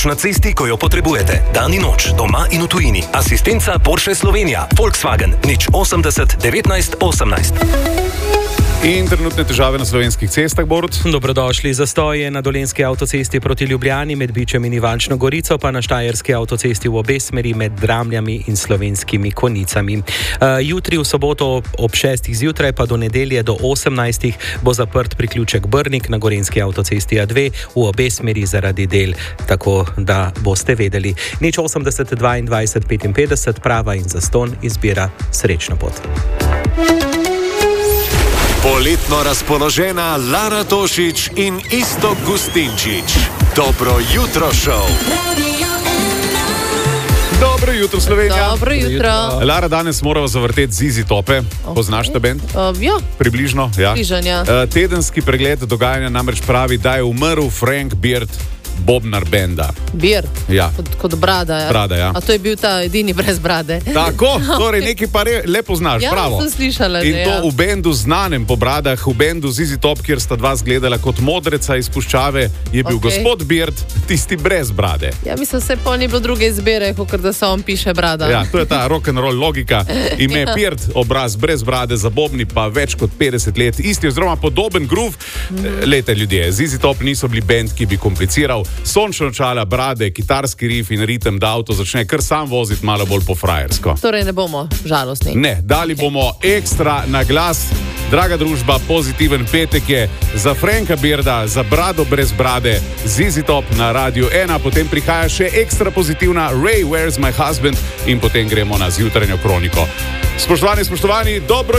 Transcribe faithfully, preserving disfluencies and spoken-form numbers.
Pomoč na cesti, ko jo potrebujete. Dan in noč, doma in v tujini. Asistenca Porsche Slovenija. Volkswagen nič osemdeset devetnajst osemnajst. In trenutne težave na slovenskih cestah, Borut. Dobrodošli. Zastoj je na dolenski avtocesti proti Ljubljani med Bičem in Ivančno Gorico, pa na štajerski avtocesti v obe smeri med Dramljami in Slovenskimi Konjicami. Uh, jutri v soboto ob šestih zjutraj pa do nedelje do osemnajstih bo zaprt priključek Brnik na gorenjski avtocesti A dve v obe smeri zaradi del, tako da boste vedeli. nič osemdeset dvaindvajset petinpetdeset, prava in zastonj izbira. Srečno pot. Poletno razpoložena Lara Tošić in Iztok Gustinčič. Dobro jutro, šov. Dobro jutro, Slovenija. Dobro jutro. Lara, danes moramo zavrteti Zizi Tope. Okay. Poznaš ta bend? Uh, ja. Približno, ja. Približanja. Uh, tedenski pregled dogajanja namreč pravi, da je umrl Frank Beard, bobnar benda. Beard? Ja. Kot, kot brada, ja. Brada, ja. A to je bil ta edini brez brade. Tako, torej nekaj pa re, lepo znaš, ja, pravo. Ja, sem slišala. In že, to ja. v bendu znanem po bradah, v bendu Zizi Top, kjer sta dva zgledala kot modreca iz puščave, je bil Okay. gospod Beard tisti brez brade. Ja, mislim, se pa ni bilo druge izbire, kot da se on piše brada. Ja, to je ta rock'n'roll logika. Ime Ja. Beard, obraz brez brade, zabobni pa več kot petdeset let. Isti oziroma podoben groove. Mm. Lete ljudje, Zizi Top niso bili bend, ki bi kompliciral. Sončno čala, brade, kitarski riff in ritem, da avto začne kar sam voziti malo bolj po frajersko. Torej ne bomo žalostni. Ne, dali okay. bomo ekstra na glas. Draga družba, pozitiven petek je za Franka Bearda, za brado brez brade, Zizi Top na Radiu ena, potem prihaja še ekstra pozitivna Ray, Where's My Husband in potem gremo na zjutranjo kroniko. Spoštovani, spoštovani, dobro